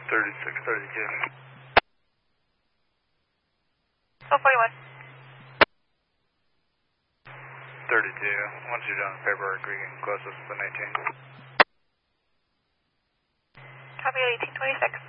3632. 41. 32. Once you're done with paperwork, we can close this to the 19. Copy 1826.